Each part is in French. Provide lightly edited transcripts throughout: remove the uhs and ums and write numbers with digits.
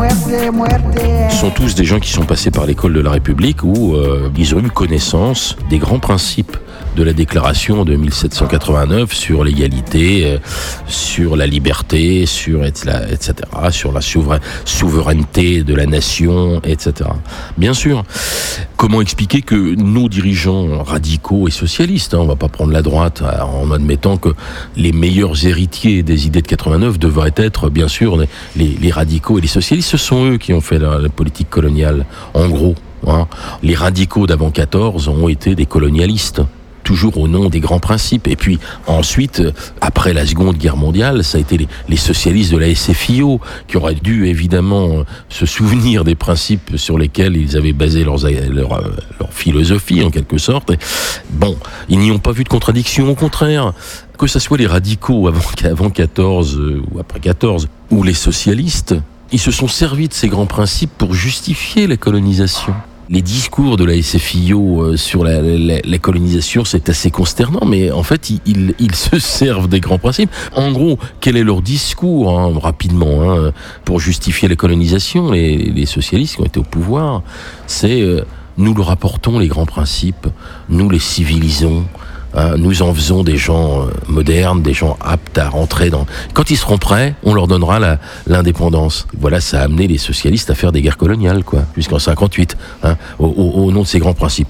Ce sont tous des gens qui sont passés par l'école de la République où ils ont eu connaissance des grands principes de la déclaration de 1789 sur l'égalité, sur la liberté, sur etc., sur la souveraineté de la nation, etc. Bien sûr, comment expliquer que nos dirigeants radicaux et socialistes, on va pas prendre la droite en admettant que les meilleurs héritiers des idées de 89 devraient être bien sûr les radicaux et les socialistes, ce sont eux qui ont fait la politique coloniale, en gros. Les radicaux d'avant 14 ont été des colonialistes, toujours au nom des grands principes. Et puis ensuite, après la Seconde Guerre mondiale, ça a été les socialistes de la SFIO qui auraient dû évidemment se souvenir des principes sur lesquels ils avaient basé leur philosophie en quelque sorte. Et bon, ils n'y ont pas vu de contradiction, au contraire. Que ce soit les radicaux avant 14 ou après 14, ou les socialistes, ils se sont servis de ces grands principes pour justifier la colonisation. Les discours de la SFIO sur la colonisation, c'est assez consternant, mais en fait, ils se servent des grands principes. En gros, quel est leur discours, rapidement, pour justifier la colonisation, les socialistes qui ont été au pouvoir, c'est nous leur apportons les grands principes, nous les civilisons, nous en faisons des gens modernes, des gens aptes à rentrer dans... Quand ils seront prêts, on leur donnera l'indépendance. Voilà, ça a amené les socialistes à faire des guerres coloniales, jusqu'en 58, au nom de ces grands principes.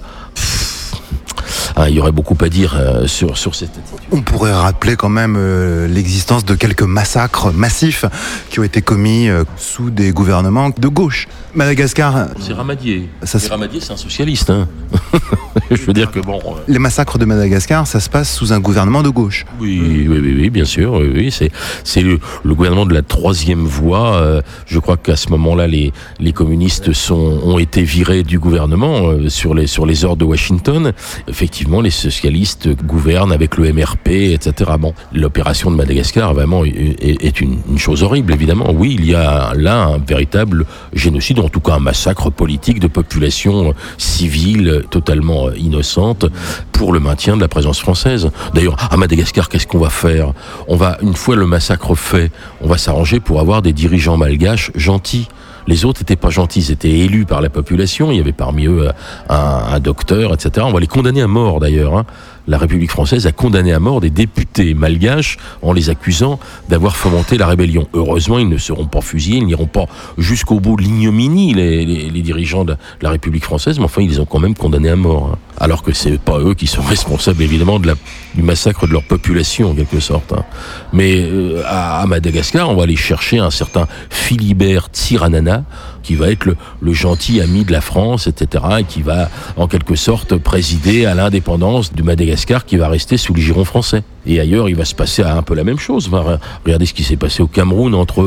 Il y aurait beaucoup à dire sur cette attitude. On pourrait rappeler quand même l'existence de quelques massacres massifs qui ont été commis sous des gouvernements de gauche. Madagascar... C'est Ramadier. Ramadier, c'est un socialiste. Je veux dire que bon... Les massacres de Madagascar, ça se passe sous un gouvernement de gauche. Oui, bien sûr. Oui. C'est le gouvernement de la troisième voie. Je crois qu'à ce moment-là, les communistes ont été virés du gouvernement sur les ordres de Washington. Effectivement, les socialistes gouvernent avec le MRP, etc. Bon, l'opération de Madagascar, vraiment, est une chose horrible, évidemment. Oui, il y a là un véritable génocide, en tout cas un massacre politique de population civile totalement innocente pour le maintien de la présence française. D'ailleurs, à Madagascar, qu'est-ce qu'on va faire ? Une fois le massacre fait, on va s'arranger pour avoir des dirigeants malgaches gentils. Les autres n'étaient pas gentils, ils étaient élus par la population, il y avait parmi eux un docteur, etc. On va les condamner à mort d'ailleurs. La République française a condamné à mort des députés malgaches en les accusant d'avoir fomenté la rébellion. Heureusement, ils ne seront pas fusillés, ils n'iront pas jusqu'au bout de l'ignominie, les dirigeants de la République française, mais enfin, ils les ont quand même condamnés à mort. Alors que c'est pas eux qui sont responsables, évidemment, du massacre de leur population, en quelque sorte. Mais à Madagascar, on va aller chercher un certain Philibert Tsiranana, qui va être le gentil ami de la France, etc., et qui va, en quelque sorte, présider à l'indépendance de Madagascar, qui va rester sous le giron français. Et ailleurs, il va se passer un peu la même chose. Regardez ce qui s'est passé au Cameroun entre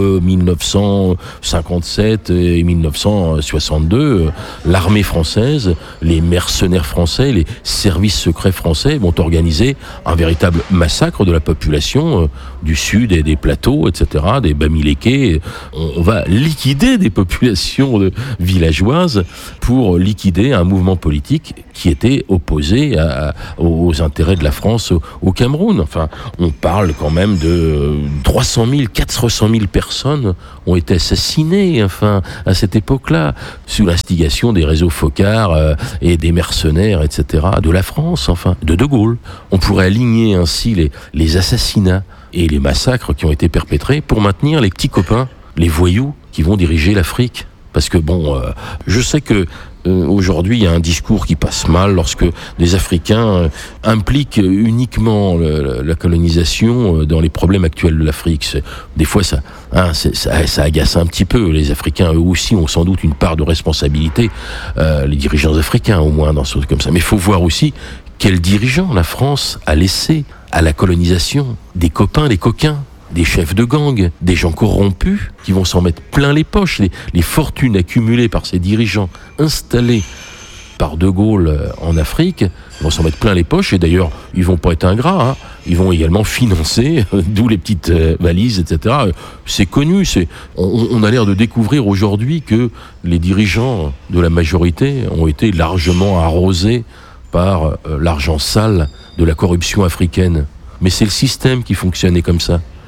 1957 et 1962. L'armée française, les mercenaires français, les services secrets français vont organiser un véritable massacre de la population du sud et des plateaux, etc., des Bamileke. On va liquider des populations villageoises pour liquider un mouvement politique qui était opposé aux intérêts de la France au Cameroun. Enfin, on parle quand même de 300 000, 400 000 personnes ont été assassinées, à cette époque-là, sous l'instigation des réseaux Focard et des mercenaires, etc., de la France, de Gaulle. On pourrait aligner ainsi les assassinats et les massacres qui ont été perpétrés pour maintenir les petits copains, les voyous qui vont diriger l'Afrique. Parce que je sais que aujourd'hui il y a un discours qui passe mal lorsque des Africains impliquent uniquement la colonisation dans les problèmes actuels de l'Afrique. Des fois ça agace un petit peu. Les Africains eux aussi ont sans doute une part de responsabilité, les dirigeants africains au moins dans ce truc comme ça. Mais il faut voir aussi quels dirigeants la France a laissé à la colonisation, des copains, des coquins, des chefs de gang, des gens corrompus qui vont s'en mettre plein les poches, les fortunes accumulées par ces dirigeants installés par De Gaulle en Afrique, ils vont s'en mettre plein les poches, et d'ailleurs, ils vont pas être ingrats, ils vont également financer, d'où les petites valises, etc. C'est connu, on a l'air de découvrir aujourd'hui que les dirigeants de la majorité ont été largement arrosés par l'argent sale de la corruption africaine. Mais c'est le système qui fonctionnait comme ça.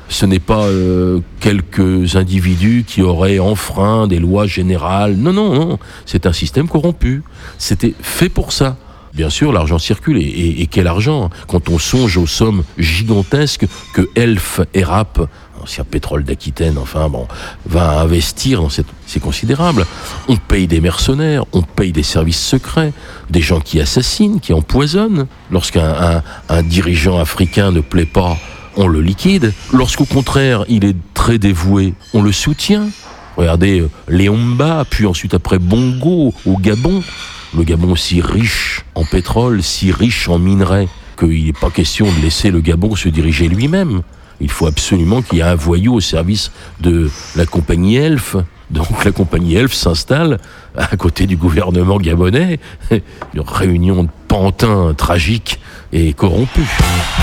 Ce n'est pas quelques individus qui auraient enfreint des lois générales. Non. C'est un système corrompu. C'était fait pour ça. Bien sûr, l'argent circule. Et quel argent ? Quand on songe aux sommes gigantesques que Elf et Rapp, ancien pétrole d'Aquitaine, va investir dans c'est considérable. On paye des mercenaires, on paye des services secrets, des gens qui assassinent, qui empoisonnent. Lorsqu'un dirigeant africain ne plaît pas, on le liquide. Lorsqu'au contraire, il est très dévoué, on le soutient. Regardez Léomba, puis ensuite après Bongo au Gabon. Le Gabon si riche en pétrole, si riche en minerais, qu'il n'est pas question de laisser le Gabon se diriger lui-même. Il faut absolument qu'il y ait un voyou au service de la compagnie Elf. Donc la compagnie Elf s'installe à côté du gouvernement gabonais. Une réunion de pantins tragiques et corrompus.